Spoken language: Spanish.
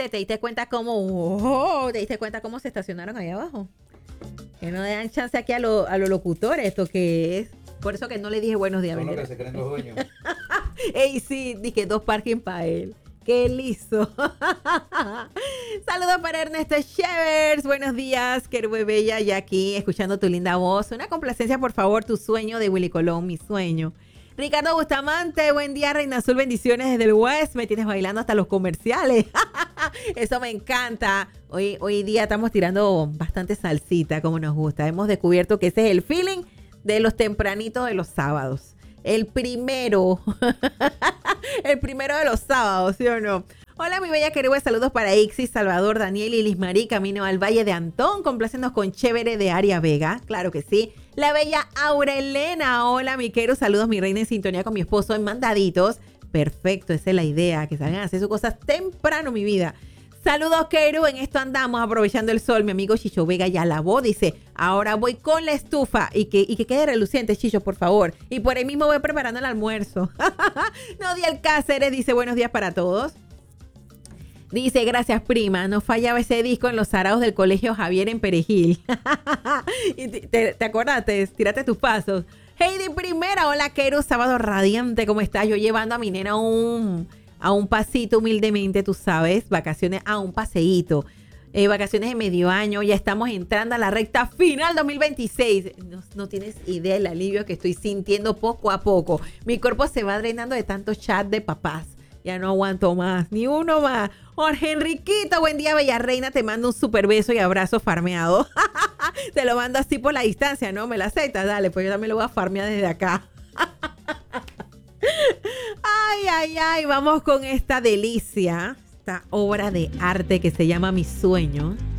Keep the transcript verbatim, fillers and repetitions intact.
¿Viste? ¿Te diste cuenta cómo, oh, te diste cuenta cómo se estacionaron ahí abajo? Que no le dan chance aquí a, lo, a los locutores, esto que es. Por eso que no le dije buenos días. Son los que se creen los dueños. Ey, sí, dije dos parking para él. ¡Qué liso! Saludos para Ernesto Chevers. Buenos días, querube bella, ya aquí, escuchando tu linda voz. Una complacencia, por favor, tu sueño de Willy Colón, mi sueño. Ricardo Bustamante, buen día, Reina Azul, bendiciones desde el West. Me tienes bailando hasta los comerciales. Eso me encanta. Hoy, hoy día estamos tirando bastante salsita, como nos gusta. Hemos descubierto que ese es el feeling de los tempranitos de los sábados. El primero. El primero de los sábados, ¿sí o no? Hola, mi bella querida, saludos para Ixi, Salvador, Daniel y Liz Marí, camino al Valle de Antón, complaciéndonos con Chévere de Aria Vega, claro que sí. La bella Aura Elena, hola, mi quero, saludos, mi reina en sintonía con mi esposo en mandaditos. Perfecto, esa es la idea, que salgan a hacer sus cosas temprano, mi vida. Saludos, Keru, en esto andamos aprovechando el sol. Mi amigo Chicho Vega ya lavó, dice, ahora voy con la estufa y que, y que quede reluciente, Chicho, por favor. Y por ahí mismo voy preparando el almuerzo. Nodiel Cáceres dice, buenos días para todos. Dice, gracias, prima, no fallaba ese disco en los araos del colegio Javier en Perejil. Y te, te, ¿te acordaste? Tírate tus pasos. Heidi Primera, hola, Keru, sábado radiante, ¿cómo estás? Yo llevando a mi nena un... a un pasito humildemente, tú sabes, vacaciones a un paseíto, eh, vacaciones de medio año, ya estamos entrando a la recta final dos mil veintiséis. No, no tienes idea del alivio que estoy sintiendo poco a poco. Mi cuerpo se va drenando de tantos chats de papás. Ya no aguanto más, ni uno más. Jorge Enriquito, buen día, bella reina, te mando un super beso y abrazo farmeado. Te lo mando así por la distancia, ¿no? ¿Me la aceptas? Dale, pues yo también lo voy a farmear desde acá. Ay, ay, ay, vamos con esta delicia, esta obra de arte que se llama Mi Sueño.